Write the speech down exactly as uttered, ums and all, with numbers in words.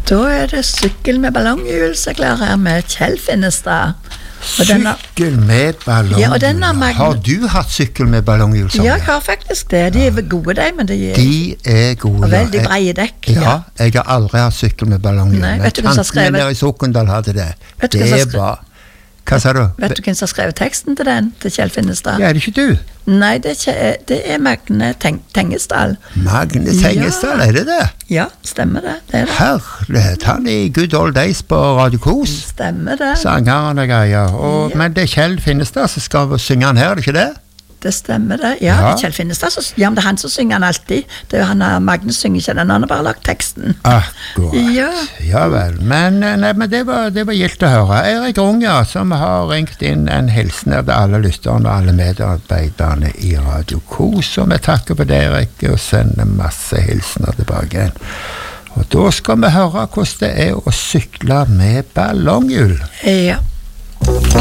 Da er det sykkel med ballonghjul, så klarer jeg med Kjell Finnestad. Sykkel med ballonghjul. Ja, og denne Magne... Har du hatt sykkel med ballonghjul? Ja, jeg har faktisk det. De er gode, de, men de er... De er gode, og veldig breie dekk. Ja, ja, jeg har aldri hatt sykkel med ballonghjul. Nei, vet du hvem som har skrevet... Tanten min der i Sokndal hadde det. Vet du det hvem som var... Hva sa du? Vet du hvem som har skrevet teksten til den, til Kjell Finnestad? Ja, er det ikke du? Nei, det er, ikke, det er Magne Teng Tengesdal. Magne Tengesdal, ja. Er det det? Ja, stemmer det. det, er det. Herlighet, han er i Good Old Days på Radio Kos. Stemmer det. Sangeren og greier. Og, ja. Men det er Kjell Finnestad som skal synge han her, er det ikke det? Det stemmer det. Ja, ja. Kjell Finnestad, så, ja, men det er han som synger han alltid. Det er jo han, Magne synger ikke den, han har bare lagt teksten. Akkurat. Ja. Ja vel. Men, nei, men det var, det var gildt å høre. Erik Runga, som har ringt inn en hilsen til alle lytterne og alle medarbeiderne i Radio Kos, og vi takker på det, Erik, og sender masse hilsener tilbake igjen. Og da skal vi høre hvordan det er å sykle med ballonghjul. Ja.